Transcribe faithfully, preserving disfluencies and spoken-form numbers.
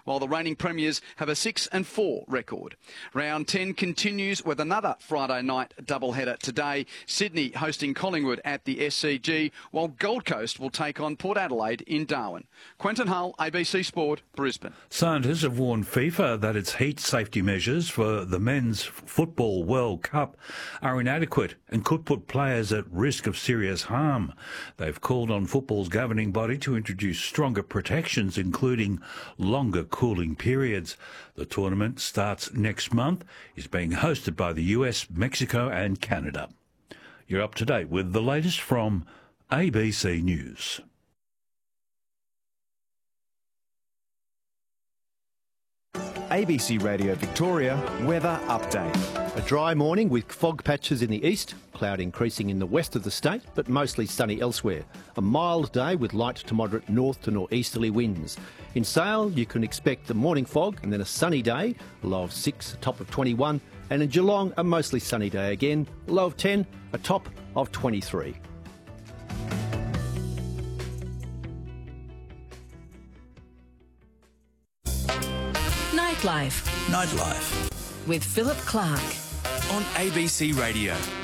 while the reigning premiers have a six and four record. Round ten continues with another Friday night doubleheader today. Sydney hosting Collingwood at the S C G, while Gold Coast will take on Port Adelaide in Darwin. Quentin Hull, A B C Sport, Brisbane. Scientists have warned FIFA that its heat safety measures for the Men's Football World Cup are inadequate and could put players at risk of serious harm. They've called on football's governing body to introduce stronger protections, including longer cooling periods. The tournament starts next month, is being hosted by the U S, Mexico and Canada. You're up to date with the latest from A B C News. A B C Radio Victoria weather update. A dry morning with fog patches in the east, cloud increasing in the west of the state, but mostly sunny elsewhere. A mild day with light to moderate north to northeasterly winds. In Sale, you can expect the morning fog and then a sunny day, a low of six, a top of twenty-one. And in Geelong, a mostly sunny day again, a low of ten, a top of twenty-three. Nightlife. Nightlife. With Philip Clark. On A B C Radio.